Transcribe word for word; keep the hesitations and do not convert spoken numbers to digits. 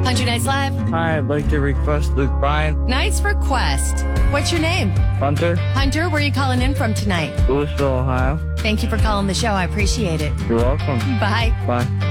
Country Nights Live. Hi, I'd like to request Luke Bryan. Nice request. What's your name? Hunter, Hunter, where are you calling in from tonight? Louisville, Ohio. Thank you for calling the show. I appreciate it. You're welcome. Bye. Bye.